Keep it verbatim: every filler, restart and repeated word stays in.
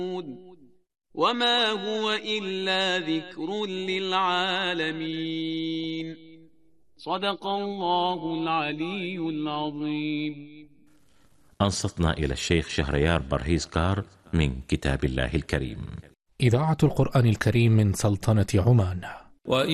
وما هو إلا ذكر للعالمين. صدق الله العلي العظيم. أنصتنا إلى الشيخ شهريار برهيزكار من كتاب الله الكريم. إذاعة القرآن الكريم من سلطنة عمان.